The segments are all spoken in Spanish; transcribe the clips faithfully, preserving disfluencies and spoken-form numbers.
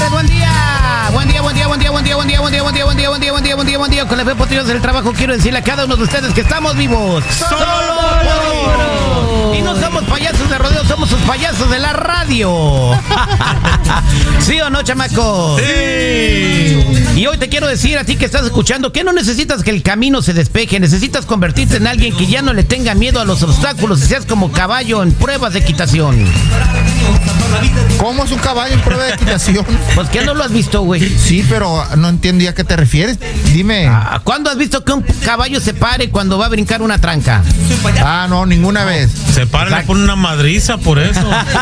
tardes, buen día. Buen día, buen día, buen día, buen día, buen día, buen día, buen día, buen día, buen día, buen día, buen día, buen día. Con la fe potrillos del trabajo quiero decirle a cada uno de ustedes que estamos vivos. ¡Solo ¡Solo! Y no somos payasos de rodeo, somos sus payasos de la radio. ¿Sí o no, chamaco? Sí. Y hoy te quiero decir a ti que estás escuchando que no necesitas que el camino se despeje, necesitas convertirte en alguien que ya no le tenga miedo a los obstáculos y seas como caballo en pruebas de equitación. ¿Cómo es un caballo en prueba de equitación? Pues que no lo has visto, güey. Sí, pero no entendí a qué te refieres. Dime. Ah, ¿cuándo has visto que un caballo se pare cuando va a brincar una tranca? Ah, no, ninguna vez. Se para, le pone una madriza por eso.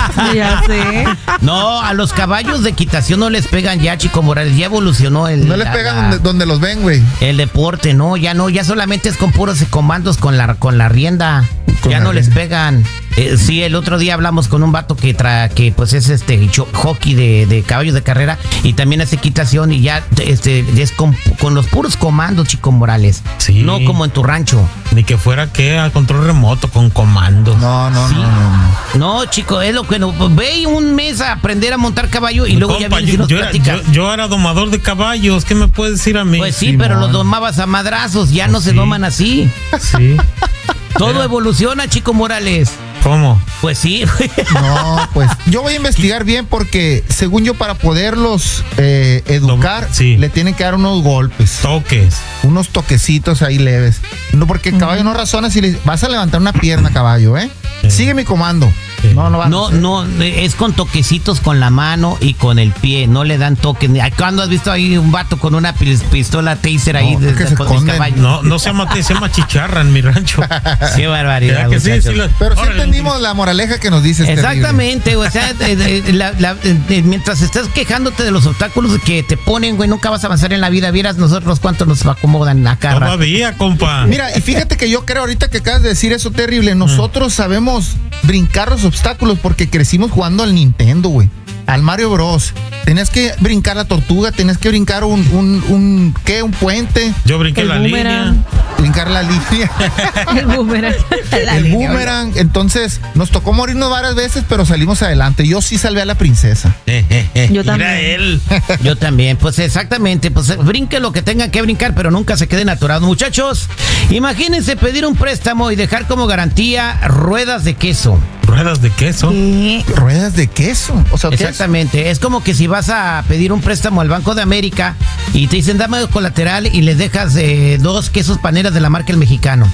Ya sé. No, a los caballos de equitación no les pegan ya, Chico Morales. Ya evolucionó el... No les la- pegan la- donde, donde los ven, güey. El deporte, no, ya no, ya solamente es con puros comandos con la, con la rienda. Con Ya la no les rienda. pegan. Eh, sí, el otro día hablamos con un vato que tra, que pues es este cho- hockey de, de caballos de carrera y también hace equitación y ya este es con, con los puros comandos, Chico Morales. Sí. No como en tu rancho. Ni que fuera que a control remoto con comandos. No, no, Sí. no, no, no. No, chico, es lo que no. Ve un mes a aprender a montar caballo y luego Compa, ya vienes y yo, nos yo era, platicas. yo- yo era domador de caballos. ¿Qué me puedes decir a mí? Pues sí, Simón. pero los domabas a madrazos, ya no se Sí. doman así. Sí. Todo Era- evoluciona, Chico Morales. ¿Cómo? Pues sí. No, pues yo voy a investigar bien porque según yo para poderlos eh, educar Sí. le tienen que dar unos golpes, Toques. unos toquecitos ahí leves. No, porque el caballo no razona si le vas a levantar una pierna, caballo, ¿eh? Sí. Sigue mi comando. Sí. No, no va. No, no, es con toquecitos con la mano y con el pie, no le dan toques. ¿Cuándo has visto ahí un vato con una pis- pistola taser ahí No, de- es que de- se con el esconden. caballo? No, no se llama, se llama chicharra en mi rancho. Qué barbaridad. ¿Verdad que sí? muchachos. Sí, lo- Pero sí Órale. entendimos la moraleja que nos dices. Exactamente, o sea, eh, eh, la- la- eh, mientras estás quejándote de los obstáculos que te ponen, güey, nunca vas a avanzar en la vida. Vieras nosotros cuánto nos acomodan la cara. Todavía, compa. Mira, y fíjate que yo creo ahorita que acabas de decir eso terrible, nosotros sabemos brincar los obstáculos porque crecimos jugando al Nintendo, güey. Al Mario Bros. Tenías que brincar la tortuga, tenías que brincar un, un, un ¿qué? Un puente, Yo brinqué El la boomerang. línea. brincar la línea, El boomerang. La el línea. boomerang. Entonces, nos tocó morirnos varias veces, pero salimos adelante. Yo sí salvé a la princesa. Yo también. Mira él. Yo también, pues exactamente, pues brinque lo que tengan que brincar, pero nunca se queden atorados. Muchachos, imagínense pedir un préstamo y dejar como garantía ruedas de queso. Ruedas de queso. ¿Qué? Ruedas de queso. O sea, ¿qué es? Exactamente, es como que si vas a pedir un préstamo al Banco de América y te dicen dame colateral y les dejas eh, dos quesos paneras de la marca El Mexicano.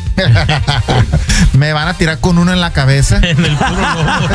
Me van a tirar con uno en la cabeza. En el puro lomo.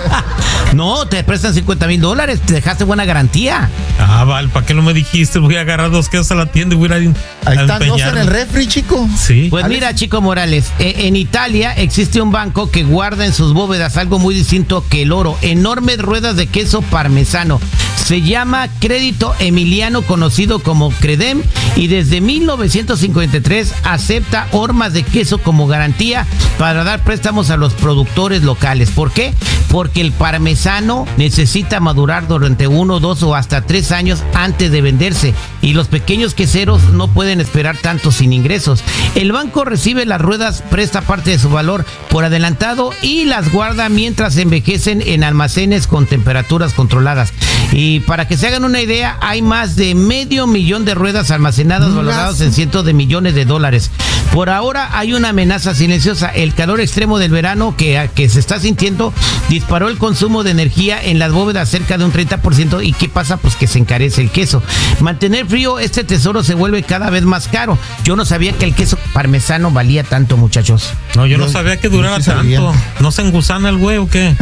No, te prestan cincuenta mil dólares, te dejaste buena garantía. Ah, Val, ¿para qué no me dijiste? Voy a agarrar dos quesos a la tienda y voy a ir a Ahí están dos en empeñarme. el refri, chico. Sí. Pues Alex. mira, Chico Morales, eh, en Italia existe un banco que guarda en sus bóvedas algo muy distinto que el oro, enormes ruedas de queso parmesano. Se llama Crédito Emiliano, conocido como Credem, y desde mil novecientos cincuenta y tres acepta hormas de queso como garantía para dar préstamos a los productores locales. ¿Por qué? Porque el parmesano necesita madurar durante uno, dos o hasta tres años antes de venderse y los pequeños queseros no pueden esperar tanto sin ingresos. El banco recibe las ruedas, presta parte de su valor por adelantado y las guarda mientras envejecen en almacenes con temperaturas controladas. Y para que se hagan una idea, hay más de medio millón de ruedas almacenadas valoradas en cientos de millones de dólares. Por ahora hay una amenaza silenciosa. El calor extremo del verano que, que se está sintiendo disparó el consumo de energía en las bóvedas cerca de un treinta por ciento. ¿Y qué pasa? Pues que se encarece el queso. Mantener frío este tesoro se vuelve cada vez más caro. Yo no sabía que el queso parmesano valía tanto, muchachos. No, yo Yo- no sabía que yo duraba sí sabía. tanto. ¿No se engusana el güey o qué?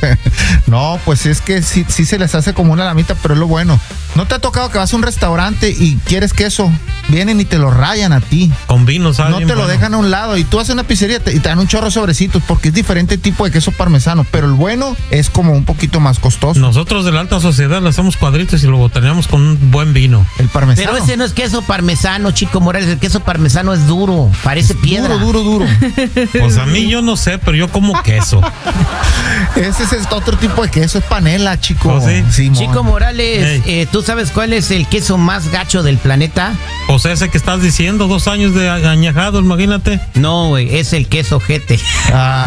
No, pues es que sí, sí se les hace como una lamita, pero es lo bueno. ¿No te ha tocado que vas a un restaurante y quieres queso? Vienen y te lo rayan a ti. Con vino, ¿sabes? No te lo dejan a un lado. Y tú haces una pizzería te- y te dan un chorro de sobrecitos porque es diferente tipo de queso parmesano. Pero el bueno es como un poquito más costoso. Nosotros de la alta sociedad le hacemos cuadritos y lo botaneamos con un buen vino. El parmesano. Pero ese no es queso parmesano, Chico Morales. El queso parmesano es duro, parece piedra. Duro, duro, duro. Pues a mí yo no sé, pero yo como queso. Ese es este otro tipo de queso, es panela, chico. ¿Oh, sí? Simón. Chico Morales, Ey. eh, ¿tú sabes cuál es el queso más gacho del planeta? O sea, ese que estás diciendo, dos años de añejado, imagínate. No, güey, es el queso jete.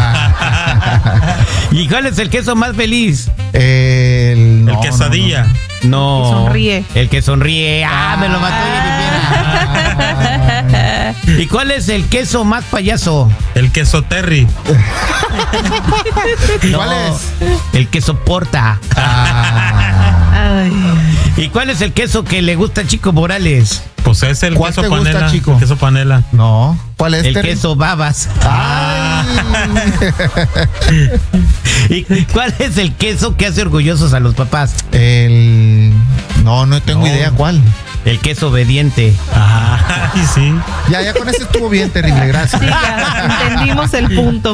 Ah. ¿Y cuál es el queso más feliz? El, no, El quesadilla. no, no. No. Que sonríe. El que sonríe. Ah, me lo mató Jennifer. ¿Y cuál es el queso más payaso? El queso Terry. ¿Cuál es? El que soporta. Ay. ¿Y cuál es el queso que le gusta a Chico Morales? Pues es el ¿Cuál queso te gusta, panela. chico? El queso panela. No. ¿Cuál es? El Terry? queso babas. Ay. ¿Y cuál es el queso que hace orgullosos a los papás? El... No, no tengo No. idea cuál. El queso obediente. Ah, sí. Ya, ya con eso estuvo bien terrible, gracias. Sí, ya entendimos el punto.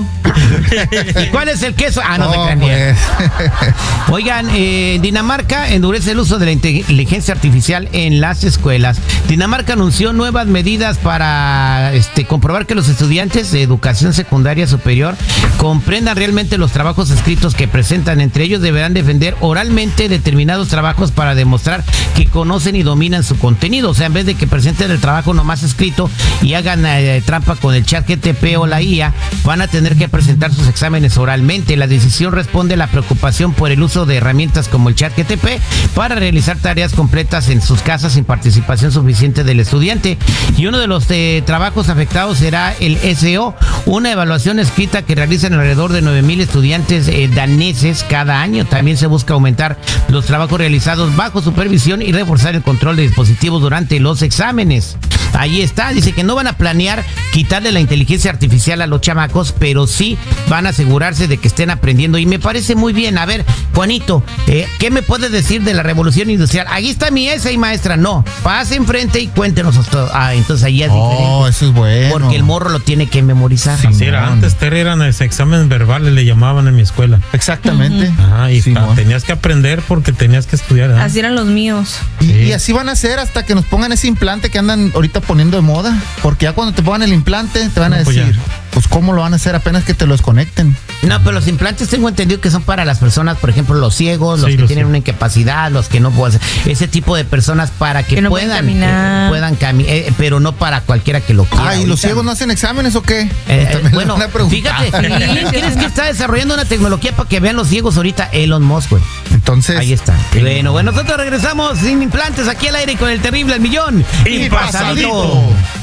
¿Y cuál es el queso? Ah, no, se crean. pues. Oigan, eh, Dinamarca endurece el uso de la inteligencia artificial en las escuelas. Dinamarca anunció nuevas medidas para este, comprobar que los estudiantes de educación secundaria superior comprendan realmente los trabajos escritos que presentan. Entre ellos deberán defender oralmente determinados trabajos para demostrar que conocen y dominan su contenido. O sea, en vez de que presenten el trabajo nomás escrito y hagan eh, trampa con el chat G T P o la I A, van a tener que presentar sus exámenes oralmente. La decisión responde a la preocupación por el uso de herramientas como el chat G T P para realizar tareas completas en sus casas sin participación suficiente del estudiante. Y uno de los eh, trabajos afectados será el S O, una evaluación escrita que realizan alrededor de nueve mil estudiantes eh, daneses cada año. También se busca aumentar los trabajos realizados bajo supervisión y reforzar el control de dispositivos durante los exámenes. Ahí está, dice que no van a planear quitarle la inteligencia artificial a los chamacos, pero sí van a asegurarse de que estén aprendiendo. Y me parece muy bien. A ver, Juanito, eh, ¿qué me puedes decir de la revolución industrial? Ahí está mi esa y maestra. No, pase enfrente y cuéntenos todo. Ah, entonces ahí es Oh, diferente. eso es bueno. Porque el morro lo tiene que memorizar. Sí. Así era Simón. antes, Terry, eran ese exámenes verbales, le llamaban en mi escuela. Exactamente. Ajá, y Simón. ta- tenías que aprender porque tenías que estudiar. ¿eh? Así eran los míos. Y, Sí. y así van a ser hasta que nos pongan ese implante que andan ahorita poniendo de moda. Porque ya cuando te pongan el implante, te van a No, pues decir, ya. pues cómo lo van a hacer apenas que te lo desconecten. No, pero los implantes tengo entendido que son para las personas, por ejemplo, los ciegos, los Sí, que los tienen ciegos. una incapacidad, los que no pueden hacer, ese tipo de personas para que, Que no pueden puedan caminar. eh, puedan caminar, pero no para cualquiera que lo quiera. Ah, ¿y ahorita. los ciegos no hacen exámenes o qué? Eh, Pues eh, también bueno, le van a preguntar. fíjate, Sí. ¿quién crees que está desarrollando una tecnología para que vean los ciegos ahorita? Elon Musk, güey. Entonces, Ahí está. Bueno, bueno, nosotros regresamos sin implantes aquí al aire con el terrible al millón Y pasadito.